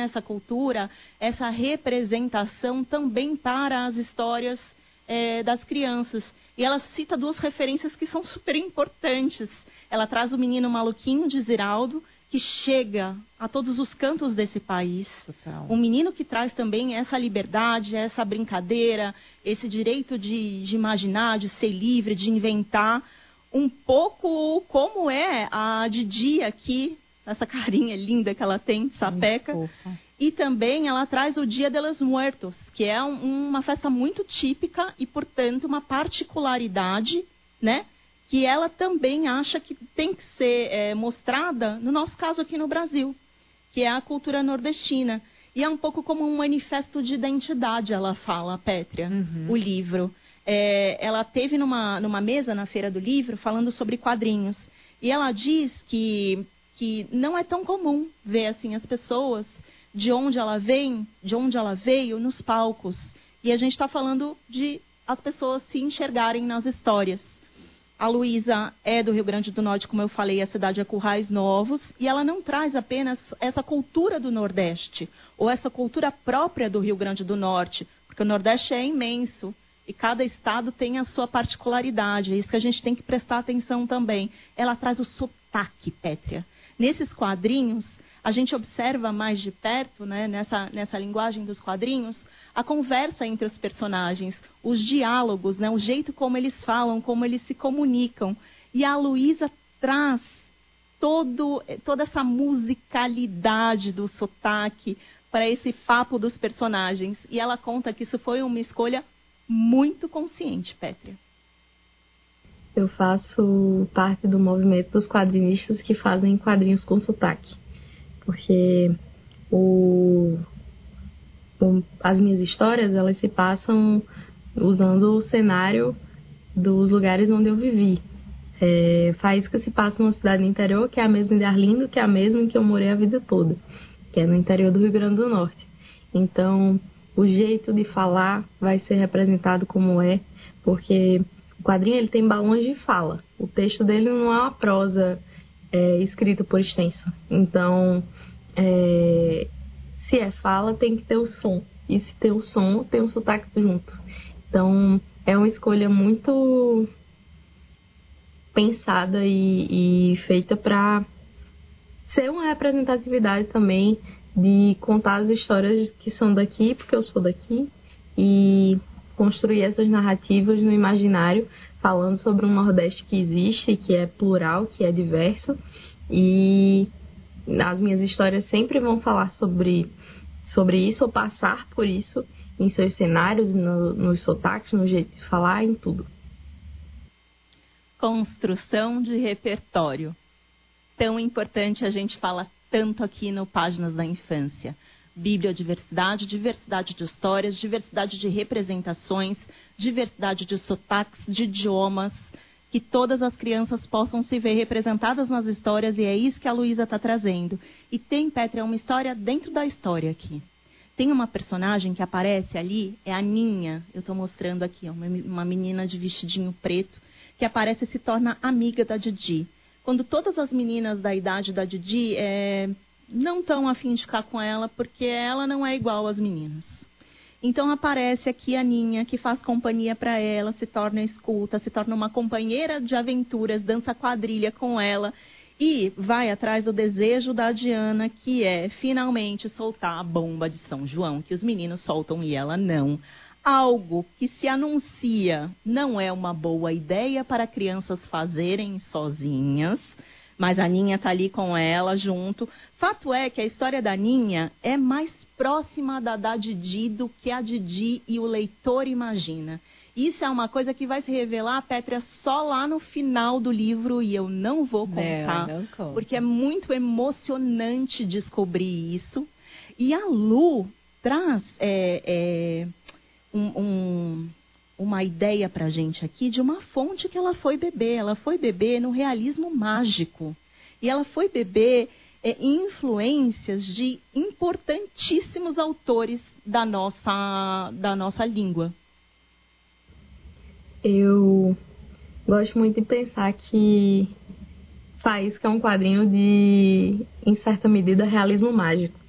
essa cultura, essa representação também para as histórias das crianças. E ela cita duas referências que são super importantes. Ela traz o Menino Maluquinho de Ziraldo, que chega a todos os cantos desse país. Total. Um menino que traz também essa liberdade, essa brincadeira, esse direito de imaginar, de ser livre, de inventar. Um pouco como é a Didi aqui, essa carinha linda que ela tem, sapeca. E também ela traz o Dia de los Muertos, que é uma festa muito típica e, portanto, uma particularidade, né? Que ela também acha que tem que ser mostrada, no nosso caso aqui no Brasil, que é a cultura nordestina. E é um pouco como um manifesto de identidade, ela fala, Pétria, o livro. Ela teve numa mesa na Feira do Livro falando sobre quadrinhos. E ela diz que não é tão comum ver assim, as pessoas de onde ela vem, de onde ela veio, nos palcos. E a gente está falando de as pessoas se enxergarem nas histórias. A Luísa é do Rio Grande do Norte, como eu falei, a cidade é Currais Novos, e ela não traz apenas essa cultura do Nordeste, ou essa cultura própria do Rio Grande do Norte, porque o Nordeste é imenso, e cada estado tem a sua particularidade, é isso que a gente tem que prestar atenção também. Ela traz o sotaque, Pétria. Nesses quadrinhos, a gente observa mais de perto, né, nessa linguagem dos quadrinhos, a conversa entre os personagens, os diálogos, né, o jeito como eles falam, como eles se comunicam. E a Luísa traz toda essa musicalidade do sotaque para esse papo dos personagens. E ela conta que isso foi uma escolha muito consciente, Pétria. Eu faço parte do movimento dos quadrinistas que fazem quadrinhos com sotaque. Porque as minhas histórias, elas se passam usando o cenário dos lugares onde eu vivi. Faísca se passa numa cidade do interior, que é a mesma de Arlindo, que é a mesma em que eu morei a vida toda, que é no interior do Rio Grande do Norte. Então, o jeito de falar vai ser representado como é, porque o quadrinho ele tem balões de fala. O texto dele não é uma prosa escrita por extenso. Então, se é fala, tem que ter o som. E se tem o som, tem o sotaque junto. Então, é uma escolha muito pensada e feita para ser uma representatividade também de contar as histórias que são daqui, porque eu sou daqui, e construir essas narrativas no imaginário, falando sobre um Nordeste que existe, que é plural, que é diverso, e as minhas histórias sempre vão falar sobre isso, ou passar por isso, em seus cenários, nos sotaques, no jeito de falar, em tudo. Construção de repertório. Tão importante, a gente fala tanto aqui no Páginas da Infância. Bibliodiversidade, diversidade de histórias, diversidade de representações, diversidade de sotaques, de idiomas, que todas as crianças possam se ver representadas nas histórias, e é isso que a Luísa está trazendo. E tem, Pétria, uma história dentro da história aqui. Tem uma personagem que aparece ali, é a Ninha, eu estou mostrando aqui, uma menina de vestidinho preto, que aparece e se torna amiga da Didi. Quando todas as meninas da idade da Didi não estão a fim de ficar com ela, porque ela não é igual às meninas. Então aparece aqui a Ninha, que faz companhia para ela, se torna escuta, se torna uma companheira de aventuras, dança quadrilha com ela e vai atrás do desejo da Diana, que é finalmente soltar a bomba de São João, que os meninos soltam e ela não. Algo que se anuncia não é uma boa ideia para crianças fazerem sozinhas, mas a Ninha está ali com ela junto. Fato é que a história da Ninha é mais próxima da Didi do que a Didi e o leitor imagina. Isso é uma coisa que vai se revelar, Pétria, só lá no final do livro, e eu não vou contar, não porque é muito emocionante descobrir isso. E a Lu traz uma ideia para a gente aqui de uma fonte que ela foi beber. Ela foi beber no realismo mágico. E ela foi beber influências de importantíssimos autores da nossa língua. Eu gosto muito de pensar que Faísca é um quadrinho de, em certa medida, realismo mágico.